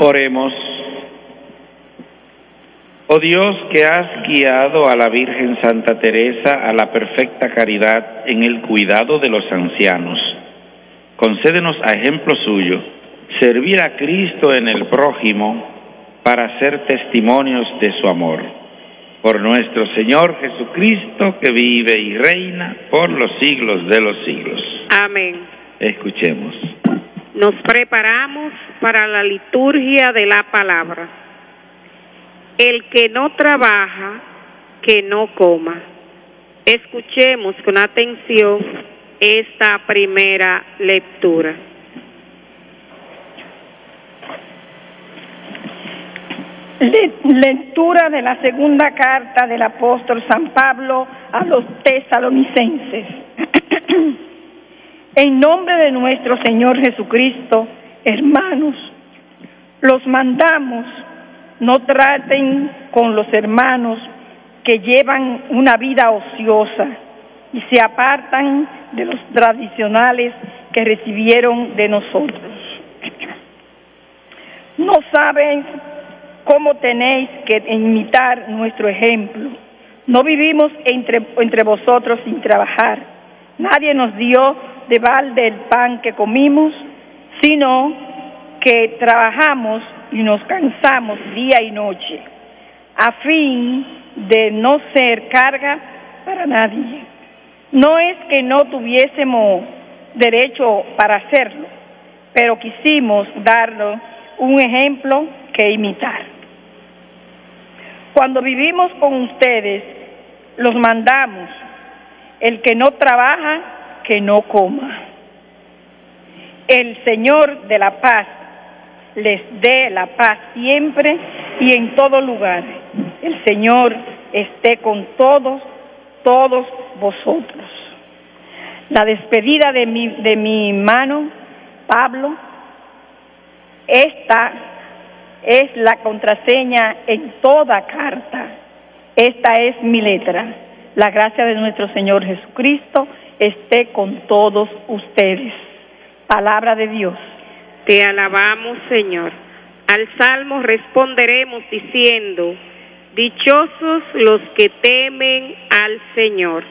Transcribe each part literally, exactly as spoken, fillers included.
Oremos. Oh Dios, que has guiado a la Virgen Santa Teresa a la perfecta caridad en el cuidado de los ancianos, concédenos a ejemplo suyo servir a Cristo en el prójimo para ser testimonios de su amor. Por nuestro Señor Jesucristo, que vive y reina por los siglos de los siglos. Amén. Escuchemos. Nos preparamos para la liturgia de la palabra. El que no trabaja, que no coma. Escuchemos con atención esta primera lectura. Lectura de la segunda carta del apóstol San Pablo a los tesalonicenses. En nombre de nuestro Señor Jesucristo, hermanos, los mandamos, no traten con los hermanos que llevan una vida ociosa y se apartan de los tradicionales que recibieron de nosotros. No saben cómo tenéis que imitar nuestro ejemplo. No vivimos entre, entre vosotros sin trabajar. Nadie nos dio de balde el pan que comimos, sino que trabajamos y nos cansamos día y noche, a fin de no ser carga para nadie. No es que no tuviésemos derecho para hacerlo, pero quisimos darnos un ejemplo que imitar. Cuando vivimos con ustedes, los mandamos: el que no trabaja, que no coma. El Señor de la paz les dé la paz siempre y en todo lugar. El Señor esté con todos, todos vosotros. La despedida de mi, de mi hermano Pablo, esta es la contraseña en toda carta. Esta es mi letra. La gracia de nuestro Señor Jesucristo esté con todos ustedes. Palabra de Dios. Te alabamos, Señor. Al salmo responderemos diciendo: dichosos los que temen al Señor.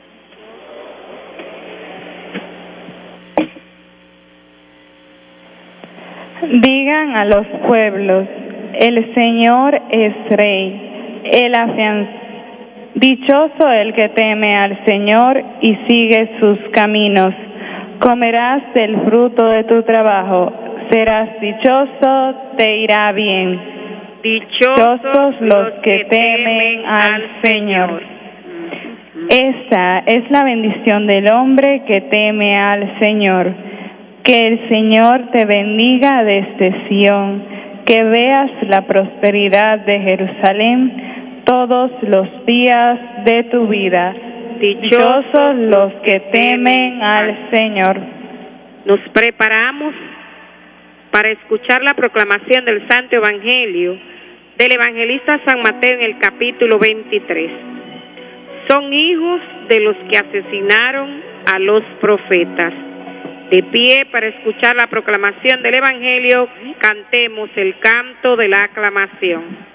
Digan a los pueblos: el Señor es Rey. El afianz... Dichoso el que teme al Señor y sigue sus caminos. Comerás del fruto de tu trabajo. Serás dichoso, te irá bien. Dichosos los que temen al Señor. Esta es la bendición del hombre que teme al Señor. Que el Señor te bendiga desde Sión, que veas la prosperidad de Jerusalén todos los días de tu vida. Dichosos los que temen al Señor. Nos preparamos para escuchar la proclamación del Santo Evangelio del evangelista San Mateo en el capítulo veintitrés. Son hijos de los que asesinaron a los profetas. De pie para escuchar la proclamación del Evangelio, cantemos el canto de la aclamación.